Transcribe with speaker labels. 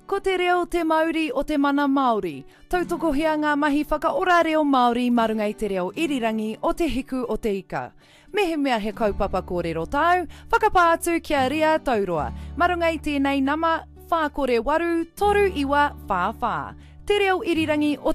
Speaker 1: Ko te reo te Māori o te mana Māori. Tautokohea ngā mahi whakaora reo Māori marunga i te reo irirangi o te hiku o te ika. Mehe mea he kaupapa kōrero tau, whakapātu kia ria tauroa. Marunga i tēnei nama, whākore waru, toru iwa, whāwhā. Te reo irirangi o